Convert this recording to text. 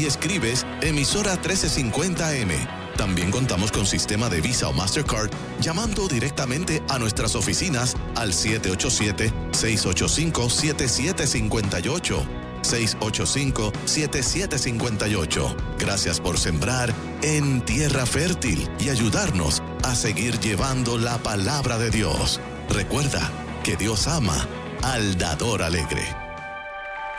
y escribes emisora 1350M. También contamos con sistema de Visa o Mastercard llamando directamente a nuestras oficinas al 787-685-7758. 685-7758. Gracias por sembrar en tierra fértil y ayudarnos a seguir llevando la palabra de Dios. Recuerda que Dios ama al dador alegre.